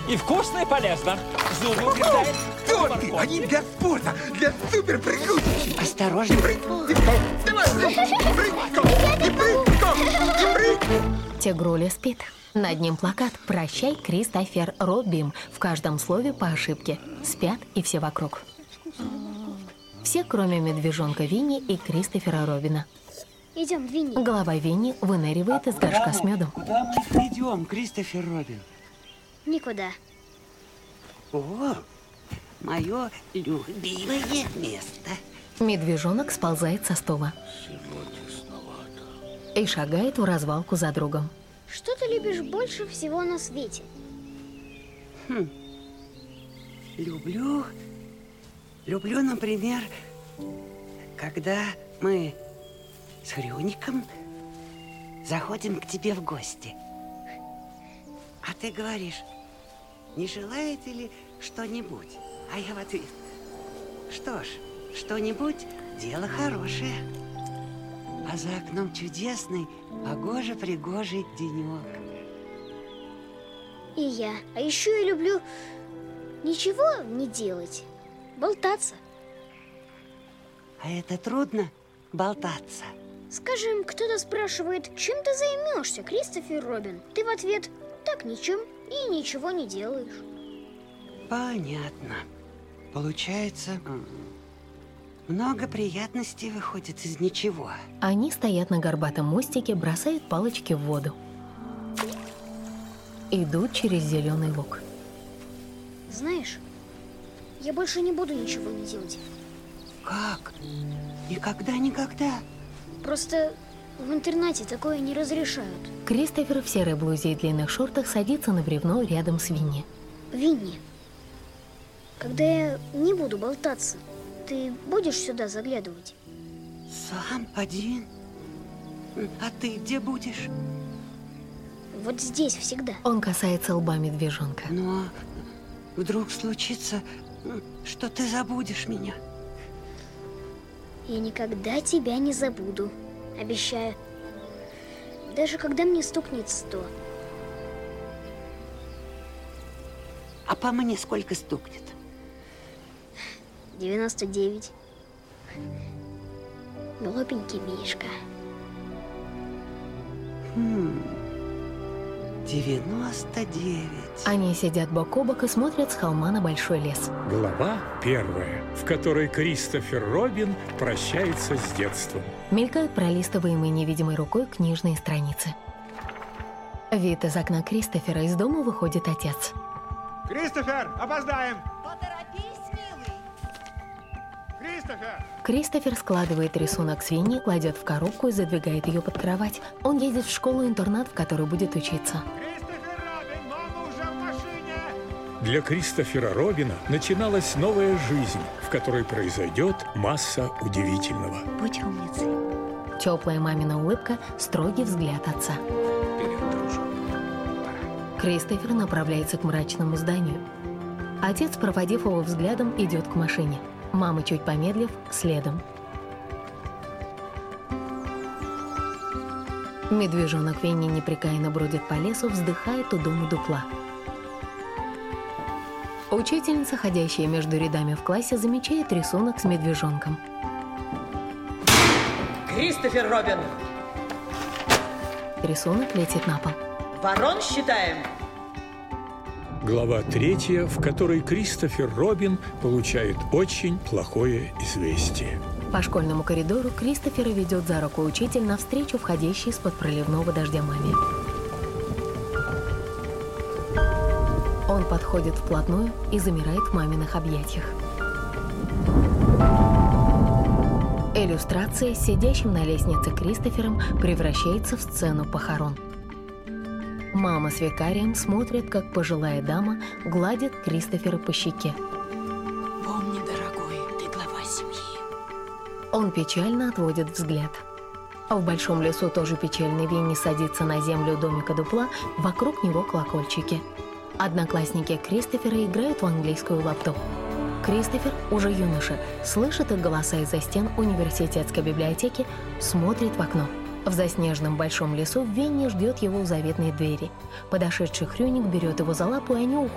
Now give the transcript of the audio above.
И вкусно, и полезно. Зубы убеждает. Кто ты? Они для спорта, для суперпрыгучести. Осторожно. Тигруля спит. Над ним плакат «Прощай, Кристофер Робин». В каждом слове по ошибке. Спят и все вокруг. Все, кроме медвежонка Винни и Кристофера Робина. Идем, Винни. Голова Винни выныривает из горшка с медом. Куда мы идем, Кристофер Робин? Никуда. О, мое любимое место. Медвежонок сползает со стула и шагает в развалку за другом. Что ты любишь больше всего на свете? Люблю, например, когда мы с Хрюником заходим к тебе в гости. А ты говоришь, не желаете ли что-нибудь? А я в ответ, что ж, что-нибудь – дело хорошее. А за окном чудесный, погоже-пригожий денек. И я. А еще я люблю ничего не делать. Болтаться. А это трудно – болтаться. Скажем, кто-то спрашивает, чем ты займешься, Кристофер Робин? Ты в ответ, так ничем, и ничего не делаешь. Понятно. Получается, много приятностей выходит из ничего. Они стоят на горбатом мостике, бросают палочки в воду. Идут через зеленый луг. Знаешь, я больше не буду ничего не делать. Как? Никогда? Просто в интернате такое не разрешают. Кристофер в серой блузе и длинных шортах садится на бревно рядом с Винни. Винни, когда я не буду болтаться, ты будешь сюда заглядывать? Сам один? А ты где будешь? Вот здесь всегда. Он касается лба медвежонка. Но вдруг случится, что ты забудешь меня. Я никогда тебя не забуду. Обещаю. Даже когда мне стукнет 100. А по мне сколько стукнет? 99. Глупенький Мишка. 99. Они сидят бок о бок и смотрят с холма на большой лес. Глава 1, в которой Кристофер Робин прощается с детством. Мелькают пролистываемые невидимой рукой книжные страницы. Вид из окна Кристофера. Из дома выходит отец. Кристофер, опоздаем! Поторопись, милый. Кристофер! Кристофер складывает рисунок с Винни, кладет в коробку и задвигает ее под кровать. Он едет в школу-интернат, в которой будет учиться. Кристофер Робин, мама уже в машине! Для Кристофера Робина начиналась новая жизнь, в которой произойдет масса удивительного. Будь умницей. Теплая мамина улыбка, строгий взгляд отца. Кристофер направляется к мрачному зданию. Отец, проводив его взглядом, идет к машине. Мама, чуть помедлив, следом. Медвежонок Винни непрекаянно бродит по лесу, вздыхает у дома дупла. Учительница, ходящая между рядами в классе, замечает рисунок с медвежонком. Кристофер Робин, Рисунок летит на пол. ворон считаем. Глава 3, в которой Кристофер Робин получает очень плохое известие. По школьному коридору Кристофера ведет за руку учитель навстречу входящей из-под проливного дождя маме. Он подходит вплотную и замирает в маминых объятиях. Иллюстрация с сидящим на лестнице Кристофером превращается в сцену похорон. Мама с викарием смотрит, как пожилая дама гладит Кристофера по щеке. Помни, дорогой, ты глава семьи. Он печально отводит взгляд. А в большом лесу тоже печальный Винни садится на землю домика дупла, вокруг него колокольчики. Одноклассники Кристофера играют в английскую лапту. Кристофер, уже юноша, слышит их голоса из-за стен университетской библиотеки, смотрит в окно. В заснеженном большом лесу Винни ждет его у заветной двери. Подошедший Хрюник берет его за лапу, и они уходят.